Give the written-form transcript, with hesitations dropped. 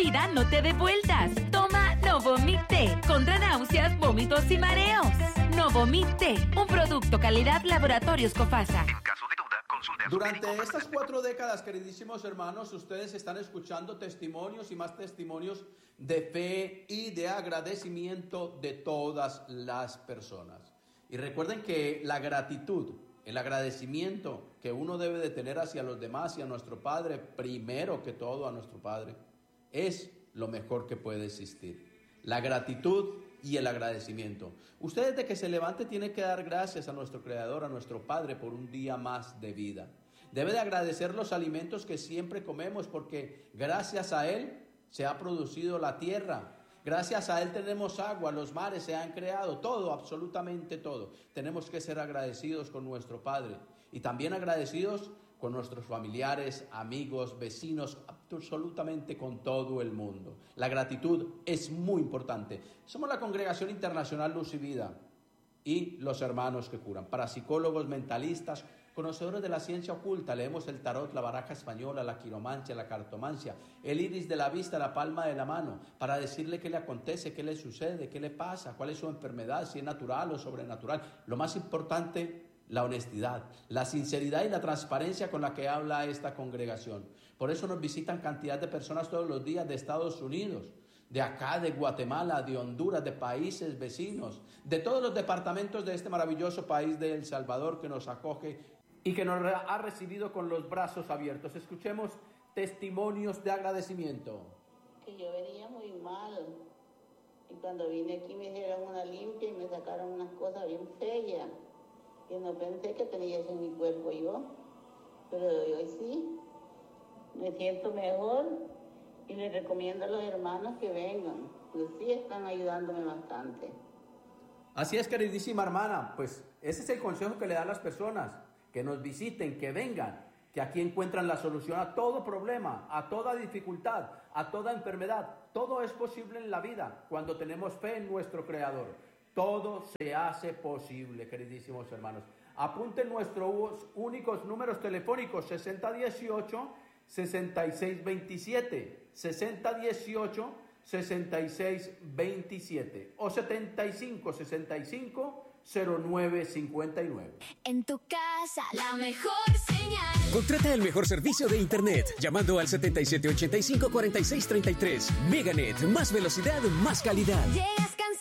vida no te dé vueltas. Toma Novomil T contra náuseas, vómitos y mareos. Novomil T, un producto calidad Laboratorios Cofasa. En caso de duda, consulte a su médico. Durante estas 4 décadas, queridísimos hermanos, ustedes están escuchando testimonios y más testimonios de fe y de agradecimiento de todas las personas. Y recuerden que la gratitud, el agradecimiento que uno debe de tener hacia los demás y a nuestro Padre, primero que todo a nuestro Padre, es lo mejor que puede existir. La gratitud y el agradecimiento. Usted desde que se levante tiene que dar gracias a nuestro Creador, a nuestro Padre, por un día más de vida. Debe de agradecer los alimentos que siempre comemos, porque gracias a Él se ha producido la tierra. Gracias a Él tenemos agua, los mares se han creado, todo, absolutamente todo. Tenemos que ser agradecidos con nuestro Padre y también agradecidos con nuestros familiares, amigos, vecinos, absolutamente con todo el mundo. La gratitud es muy importante. Somos la Congregación Internacional Luz y Vida y los hermanos que curan. Parapsicólogos, mentalistas, conocedores de la ciencia oculta, leemos el tarot, la baraja española, la quiromancia, la cartomancia, el iris de la vista, la palma de la mano, para decirle qué le acontece, qué le sucede, qué le pasa, cuál es su enfermedad, si es natural o sobrenatural. Lo más importante, la honestidad, la sinceridad y la transparencia con la que habla esta congregación. Por eso nos visitan cantidad de personas todos los días de Estados Unidos, de acá, de Guatemala, de Honduras, de países vecinos, de todos los departamentos de este maravilloso país de El Salvador que nos acoge y que nos ha recibido con los brazos abiertos. Escuchemos testimonios de agradecimiento. Que yo venía muy mal y cuando vine aquí me hicieron una limpia y me sacaron unas cosas bien feas que no pensé que tenía eso en mi cuerpo yo, pero hoy sí, me siento mejor y les recomiendo a los hermanos que vengan, pues sí están ayudándome bastante. Así es, queridísima hermana, pues ese es el consejo que le dan las personas, que nos visiten, que vengan, que aquí encuentran la solución a todo problema, a toda dificultad, a toda enfermedad. Todo es posible en la vida cuando tenemos fe en nuestro Creador. Todo se hace posible, queridísimos hermanos. Apunten nuestros únicos números telefónicos: 6018-6627, 6018-6627 o 7565-0959. En tu casa, la mejor señal. Contrata el mejor servicio de internet llamando al 7785-4633. Meganet, más velocidad, más calidad. Llegas